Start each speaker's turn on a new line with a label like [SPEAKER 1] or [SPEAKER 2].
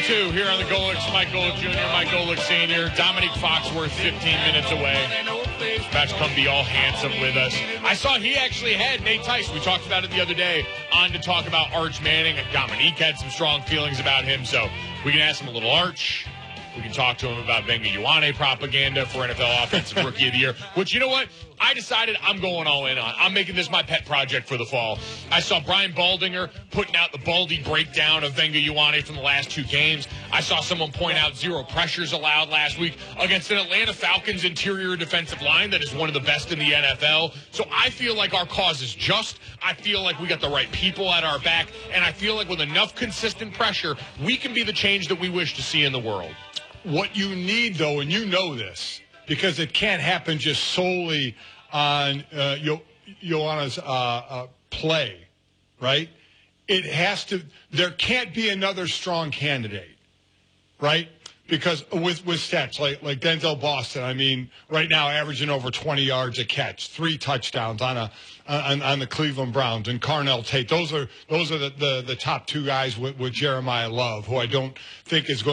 [SPEAKER 1] 2 here on the Golic, Mike Golic Jr., Mike Golic Sr., Dominique Foxworth 15 minutes away. About to come be all handsome with us. I saw he actually had Nate Tice. We talked about it the other day on to talk about Arch Manning. And Dominique had some strong feelings about him, so we can ask him a little Arch. We can talk to him about Venga Ioane propaganda for NFL Offensive Rookie of the Year, which, you know what? I decided I'm going all in on. I'm making this my pet project for the fall. I saw Brian Baldinger putting out the Baldy breakdown of Venga Ioane from the last 2 games. I saw someone point out 0 pressures allowed last week against an Atlanta Falcons interior defensive line that is one of the best in the NFL. So I feel like our cause is just. I feel like we got the right people at our back. And I feel like with enough consistent pressure, we can be the change that we wish to see in the world.
[SPEAKER 2] What you need, though, and you know this, because it can't happen just solely on Ioane's play, right? It has to – there can't be another strong candidate, right? Because with stats like Denzel Boston, I mean, right now averaging over 20 yards a catch, 3 touchdowns on the Cleveland Browns, and Carnell Tate. Those are the top 2 guys with Jeremiah Love, who I don't think is going